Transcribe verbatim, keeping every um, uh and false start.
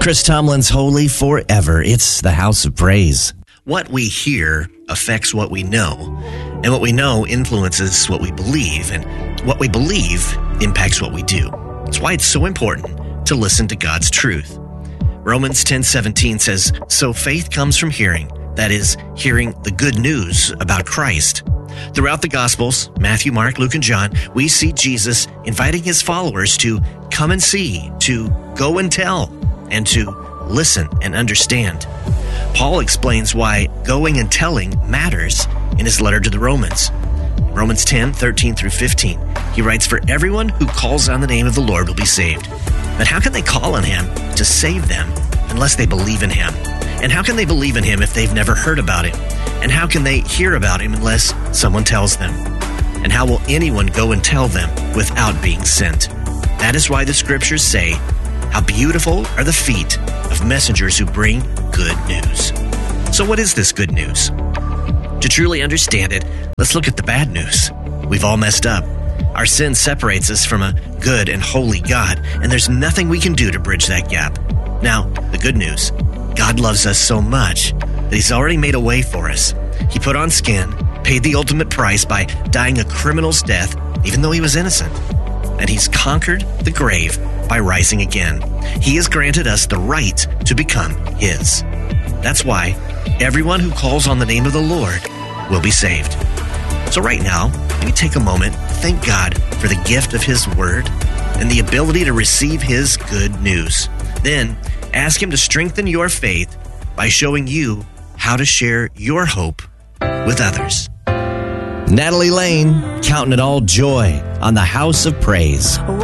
Chris Tomlin's Holy Forever. It's the House of Praise. What we hear affects what we know, and what we know influences what we believe, and what we believe impacts what we do. That's why it's so important to listen to God's truth. Romans ten seventeen says, "So faith comes from hearing, that is, hearing the good news about Christ." Throughout the Gospels, Matthew, Mark, Luke, and John, we see Jesus inviting his followers to come and see, to go and tell, and to listen and understand. Paul explains why going and telling matters in his letter to the Romans. Romans ten, thirteen through fifteen, he writes, "For everyone who calls on the name of the Lord will be saved. But how can they call on him to save them unless they believe in him? And how can they believe in him if they've never heard about him? And how can they hear about him unless someone tells them? And how will anyone go and tell them without being sent? That is why the scriptures say, how beautiful are the feet of messengers who bring good news." So what is this good news? To truly understand it, let's look at the bad news. We've all messed up. Our sin separates us from a good and holy God, and there's nothing we can do to bridge that gap. Now, the good news. God loves us so much that he's already made a way for us. He put on skin, paid the ultimate price by dying a criminal's death, even though he was innocent. And he's conquered the grave by rising again. He has granted us the right to become his. That's why everyone who calls on the name of the Lord will be saved. So right now, maybe take a moment, thank God for the gift of his word and the ability to receive his good news. Then ask him to strengthen your faith by showing you how to share your hope with others. Natalie Lane, counting it all joy on the House of Praise.